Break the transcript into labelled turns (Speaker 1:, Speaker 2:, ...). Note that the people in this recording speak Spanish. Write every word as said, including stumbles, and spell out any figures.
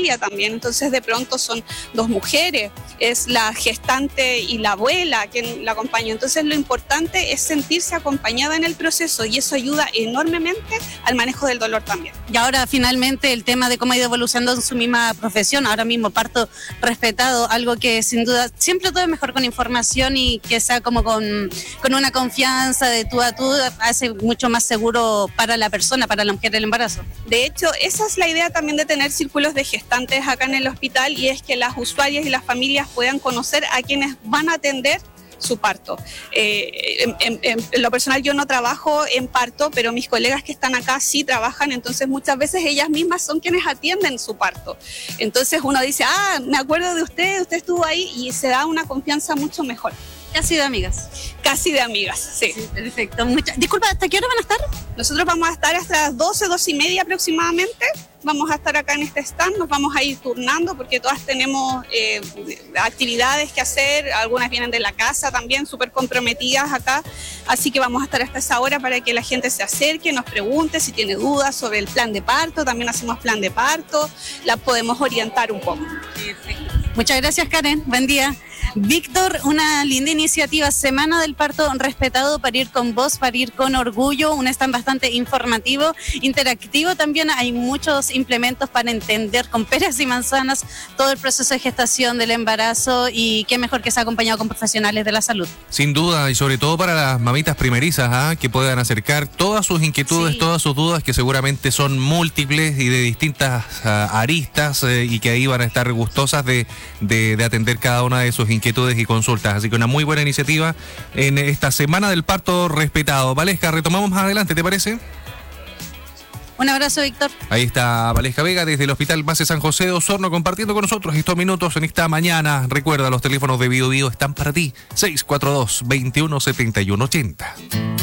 Speaker 1: familia también, entonces de pronto son dos mujeres, es la gestante y la abuela quien la acompaña, entonces lo importante es sentirse acompañada en el proceso y eso ayuda enormemente al manejo del dolor también.
Speaker 2: Y ahora finalmente el tema de cómo ha ido evolucionando en su misma profesión, ahora mismo parto respetado, algo que sin duda siempre todo es mejor con información y que sea como con, con una confianza de tú a tú, hace mucho más seguro para la persona, para la mujer el embarazo.
Speaker 1: De hecho, esa es la idea también de tener círculos de gestantes acá en el hospital y es que las usuarias y las familias puedan conocer a quienes van a atender su parto. Eh, en, en, en lo personal yo no trabajo en parto, pero mis colegas que están acá sí trabajan, entonces muchas veces ellas mismas son quienes atienden su parto. Entonces uno dice, ah, me acuerdo de usted, usted estuvo ahí y se da una confianza mucho mejor.
Speaker 2: Casi de amigas.
Speaker 1: Casi de amigas, sí.
Speaker 2: Sí, perfecto. Mucha... Disculpa, ¿hasta qué hora van a estar?
Speaker 1: Nosotros vamos a estar hasta las doce, doce y media aproximadamente. Vamos a estar acá en este stand, nos vamos a ir turnando porque todas tenemos eh, actividades que hacer, algunas vienen de la casa también, súper comprometidas acá, así que vamos a estar hasta esa hora para que la gente se acerque, nos pregunte si tiene dudas sobre el plan de parto, también hacemos plan de parto, la podemos orientar un poco.
Speaker 2: Perfecto. Muchas gracias, Karen, buen día. Víctor, una linda iniciativa, Semana del Parto Respetado, para ir con voz, para ir con orgullo, un stand bastante informativo, interactivo también, hay muchos implementos para entender con peras y manzanas todo el proceso de gestación del embarazo y qué mejor que sea acompañado con profesionales de la salud.
Speaker 3: Sin duda, y sobre todo para las mamitas primerizas, ¿eh? que puedan acercar todas sus inquietudes, sí. todas sus dudas, que seguramente son múltiples y de distintas uh, aristas eh, y que ahí van a estar gustosas de, de, de atender cada una de sus inquietudes y consultas. Así que una muy buena iniciativa en esta Semana del Parto Respetado. Valesca, retomamos más adelante, ¿te parece?
Speaker 2: Un abrazo, Víctor.
Speaker 3: Ahí está Valesca Vega desde el Hospital Base San José de Osorno compartiendo con nosotros estos minutos en esta mañana. Recuerda, los teléfonos de Bio Bio están para ti. seis cuatro dos, veintiuno setenta y uno ochenta.